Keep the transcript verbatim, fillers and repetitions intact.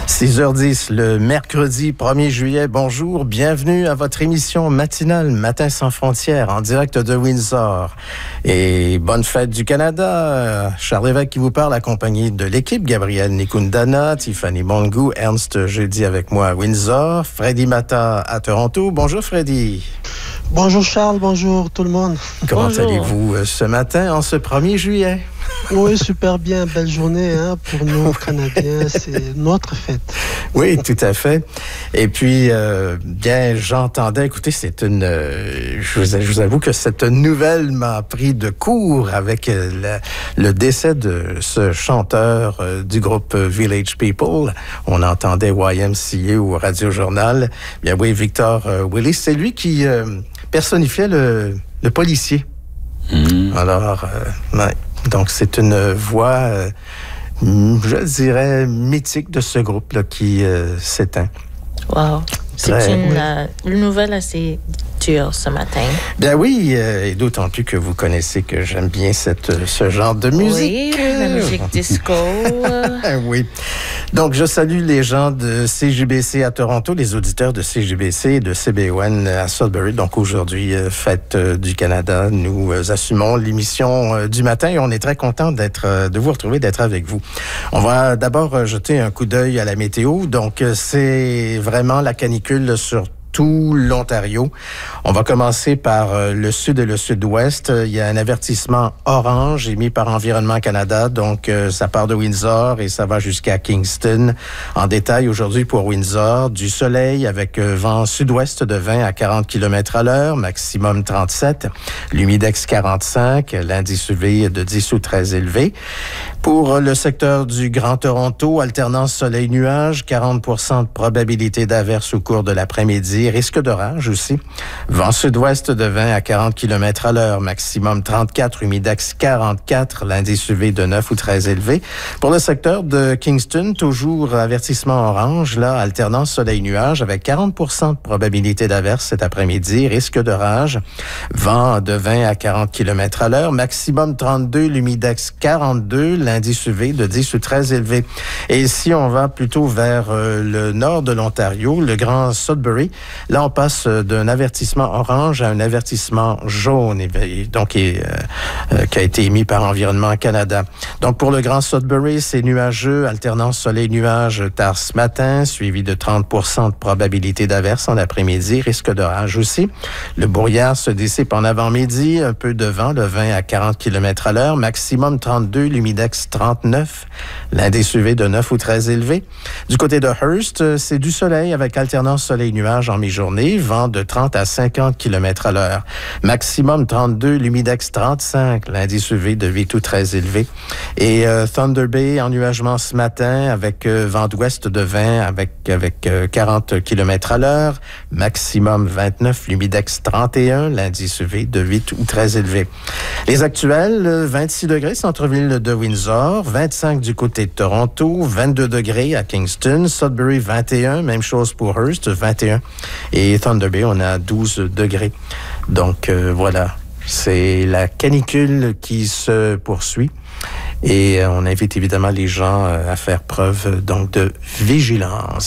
six heures dix, le mercredi premier juillet. Bonjour, bienvenue à votre émission matinale Matin sans frontières en direct de Windsor. Et bonne fête du Canada. Charles Lévesque qui vous parle, accompagné de l'équipe. Gabrielle Nikundana, Tiffany Mongu, Ernst jeudi avec moi à Windsor, Freddy Mata à Toronto. Bonjour Freddy. Bonjour Charles, bonjour tout le monde. Comment bonjour. allez-vous ce matin en ce premier juillet? Oui, super bien, belle journée hein, pour nous Canadiens, c'est notre fête. Oui, tout à fait. Et puis, euh, bien, j'entendais, écoutez, c'est une, euh, je, vous, je vous avoue que cette nouvelle m'a pris de court avec euh, le, le décès de ce chanteur euh, du groupe Village People. On entendait Y M C A au Radio Journal. Bien oui, Victor euh, Willis, c'est lui qui euh, personnifiait le, le policier. Mmh. Alors, euh, ouais. Donc, c'est une voix, euh, je dirais, mythique de ce groupe-là qui euh, s'éteint. Wow. C'est une, euh, une nouvelle assez dure ce matin. Bien oui, euh, et d'autant plus que vous connaissez que j'aime bien cette, ce genre de musique. Oui, la musique disco. Oui. Donc, je salue les gens de C J B C à Toronto, les auditeurs de C J B C et de C B O N à Sudbury. Donc, aujourd'hui, euh, fête euh, du Canada. Nous euh, assumons l'émission euh, du matin et on est très content d'être, euh, de vous retrouver, d'être avec vous. On va d'abord euh, jeter un coup d'œil à la météo. Donc, euh, c'est vraiment la canicule sur tout l'Ontario. On va commencer par euh, le sud et le sud-ouest. Il y a un avertissement orange émis par Environnement Canada. Donc, euh, ça part de Windsor et ça va jusqu'à Kingston. En détail, aujourd'hui pour Windsor, du soleil avec euh, vent sud-ouest de vingt à quarante kilomètres à l'heure, maximum trente-sept. L'humidex quarante-cinq, l'indice U V de dix ou treize élevé. Pour le secteur du Grand Toronto, alternance soleil-nuage, quarante pour cent de probabilité d'averse au cours de l'après-midi, risque d'orage aussi. Vent sud-ouest de vingt à quarante kilomètres à l'heure, maximum trente-quatre, humidex quarante-quatre, l'indice U V de neuf ou treize élevé. Pour le secteur de Kingston, toujours avertissement orange, là, alternance soleil-nuage avec quarante pour cent de probabilité d'averse cet après-midi, risque d'orage. Vent de vingt à quarante kilomètres à l'heure, maximum trente-deux, l'humidex quarante-deux, l'indice U V de dix ou treize élevé. Et si on va plutôt vers euh, le nord de l'Ontario, le Grand Sudbury, là, on passe d'un avertissement orange à un avertissement jaune, et, donc et, euh, qui a été émis par Environnement Canada. Donc, pour le Grand Sudbury, c'est nuageux, alternance soleil-nuage tard ce matin, suivi de trente pour cent de probabilité d'averse en après-midi, risque d'orage aussi. Le brouillard se dissipe en avant-midi, un peu de vent de vingt à quarante kilomètres à l'heure, maximum trente-deux, l'humidex trente-neuf, l'indice U V de neuf ou treize élevé. Du côté de Hearst, c'est du soleil avec alternance soleil-nuage en mi-journée, vent de trente à cinquante kilomètres à l'heure. Maximum trente-deux, l'humidex trente-cinq, l'indice U V de huit ou treize élevé. Et euh, Thunder Bay, ennuagement ce matin avec euh, vent d'ouest de vingt avec, avec euh, quarante kilomètres à l'heure. Maximum vingt-neuf, l'humidex trente et un, l'indice U V de huit ou treize élevé. Les actuels, vingt-six degrés, centre-ville de Windsor, vingt-cinq du côté de Toronto, vingt-deux degrés à Kingston, Sudbury vingt et un, même chose pour Hearst, vingt et un. Et Thunder Bay, on a douze degrés. Donc, euh, voilà, c'est la canicule qui se poursuit. Et euh, on invite évidemment les gens euh, à faire preuve donc de vigilance.